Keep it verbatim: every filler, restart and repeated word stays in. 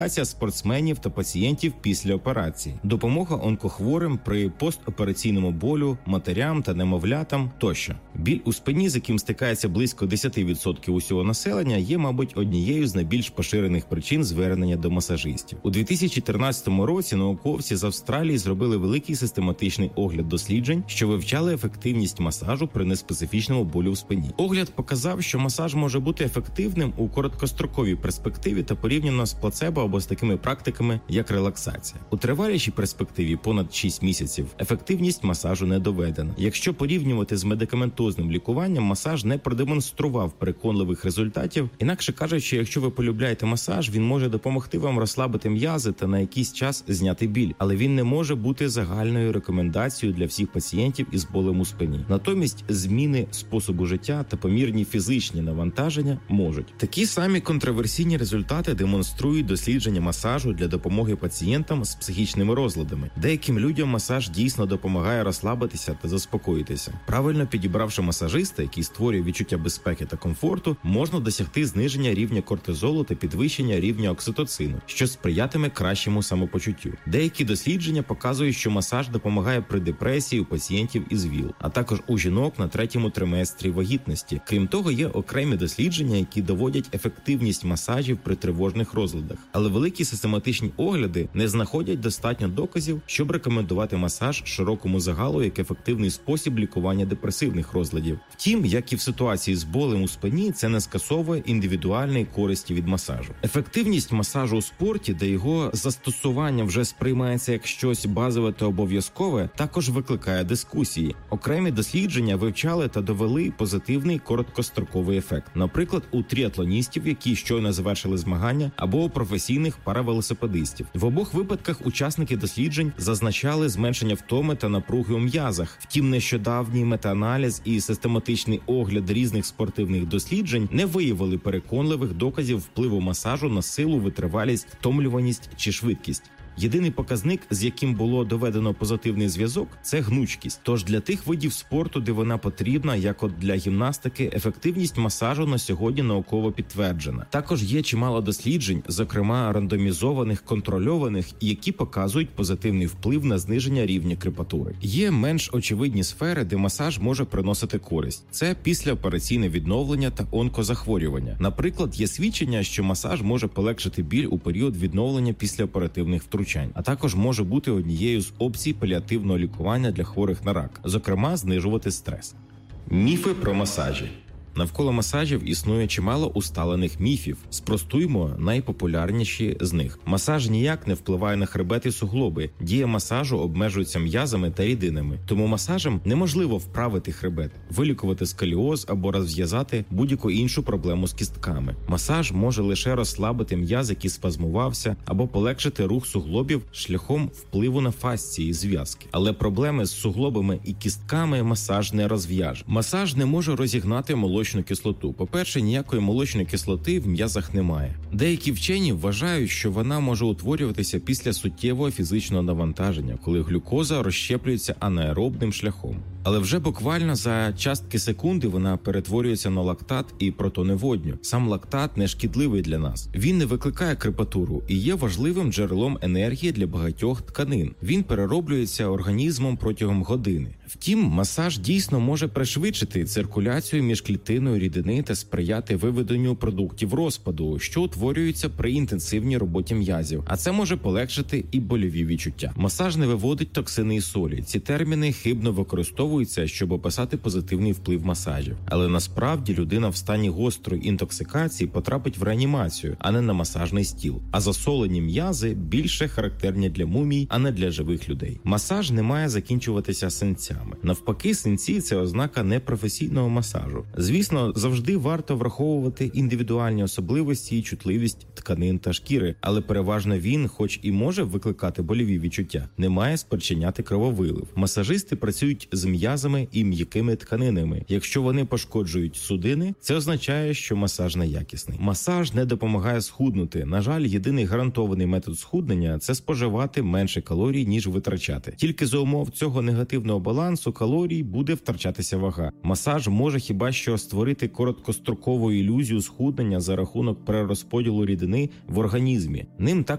спортсменів та пацієнтів після операції, допомога онкохворим при постопераційному болю, матерям та немовлятам тощо. Біль у спині, з яким стикається близько десять відсотків усього населення, є, мабуть, однією з найбільш поширених причин звернення до масажистів. У дві тисячі тринадцятому році науковці з Австралії зробили великий систематичний огляд досліджень, що вивчали ефективність масажу при неспецифічному болю в спині. Огляд показав, що масаж може бути ефективним у короткостроковій перспективі та порівняно з плацебо або з такими практиками, як релаксація. У тривалішій перспективі понад шість місяців ефективність масажу не доведена. Якщо порівнювати з медикаментозним лікуванням, масаж не продемонстрував переконливих результатів. Інакше кажучи, якщо ви полюбляєте масаж, він може допомогти вам розслабити м'язи та на якийсь час зняти біль, але він не може бути загальною рекомендацією для всіх пацієнтів із болем у спині. Натомість зміни способу життя та помірні фізичні навантаження можуть. Такі самі контроверсійні результати демонструють дослідження масажу для допомоги пацієнтам з психічними розладами. Деяким людям масаж дійсно допомагає розслабитися та заспокоїтися. Правильно підібравши масажиста, який створює відчуття безпеки та комфорту, можна досягти зниження рівня кортизолу та підвищення рівня окситоцину, що сприятиме кращому самопочуттю. Деякі дослідження показують, що масаж допомагає при депресії у пацієнтів із ВІЛ, а також у жінок на третьому триместрі вагітності. Крім того, є окремі дослідження, які доводять ефективність масажів при тривожних розладах. Але великі систематичні огляди не знаходять достатньо доказів, щоб рекомендувати масаж широкому загалу як ефективний спосіб лікування депресивних розладів. Втім, як і в ситуації з болем у спині, це не скасовує індивідуальної користі від масажу. Ефективність масажу у спорті, де його застосування вже сприймається як щось базове та обов'язкове, також викликає дискусії. Окремі дослідження вивчали та довели позитивний короткостроковий ефект. Наприклад, у тріатлоністів, які щойно завершили змагання, або у професійних паравелосипедистів. В обох випадках учасники досліджень зазначали зменшення втоми та напруги у м'язах. Втім, нещодавній метааналіз і систематичний огляд різних спортивних досліджень не виявили переконливих доказів впливу масажу на силу, витривалість, втомлюваність чи швидкість. Єдиний показник, з яким було доведено позитивний зв'язок, це гнучкість. Тож для тих видів спорту, де вона потрібна, як от для гімнастики, ефективність масажу на сьогодні науково підтверджена. Також є чимало досліджень, зокрема рандомізованих, контрольованих, які показують позитивний вплив на зниження рівня крепатури. Є менш очевидні сфери, де масаж може приносити користь. Це післяопераційне відновлення та онкозахворювання. Наприклад, є свідчення, що масаж може полегшити біль у період відновлення післяоперативних втручань. А також може бути однією з опцій паліативного лікування для хворих на рак, зокрема знижувати стрес. Міфи про масажі. Навколо масажів існує чимало усталених міфів. Спростуємо найпопулярніші з них. Масаж ніяк не впливає на хребет і суглоби. Дія масажу обмежується м'язами та рідинами. Тому масажем неможливо вправити хребет, вилікувати сколіоз або розв'язати будь-яку іншу проблему з кістками. Масаж може лише розслабити м'яз, який спазмувався, або полегшити рух суглобів шляхом впливу на фасції зв'язки. Але проблеми з суглобами і кістками масаж не розв'яже. Масаж не може розігнати молочну кислоту. По-перше, ніякої молочної кислоти в м'язах немає. Деякі вчені вважають, що вона може утворюватися після суттєвого фізичного навантаження, коли глюкоза розщеплюється анаеробним шляхом. Але вже буквально за частки секунди вона перетворюється на лактат і протоневодню. Сам лактат не шкідливий для нас. Він не викликає крепатуру і є важливим джерелом енергії для багатьох тканин. Він перероблюється організмом протягом години. Втім, масаж дійсно може пришвидшити циркуляцію міжклітинної рідини та сприяти виведенню продуктів розпаду, що утворюються при інтенсивній роботі м'язів. А це може полегшити і больові відчуття. Масаж не виводить токсини і солі. Ці терміни хибно використовуються, щоб описати позитивний вплив масажів. Але насправді людина в стані гострої інтоксикації потрапить в реанімацію, а не на масажний стіл. А засолені м'язи більше характерні для мумій, а не для живих людей. Масаж не має закінчуватися синцями. Навпаки, синці – це ознака непрофесійного масажу. Звісно, завжди варто враховувати індивідуальні особливості і чутливість тканин та шкіри, але переважно він, хоч і може викликати больові відчуття, не має спричиняти крововилив. Масажисти працюють з м'язами і м'якими тканинами. Якщо вони пошкоджують судини, це означає, що масаж неякісний. Масаж не допомагає схуднути. На жаль, єдиний гарантований метод схуднення – це споживати менше калорій, ніж витрачати. Тільки за умов цього негативного балансу калорій буде втрачатися вага. Масаж може хіба що створити короткострокову ілюзію схуднення за рахунок перерозподілу рідини в організмі. Ним також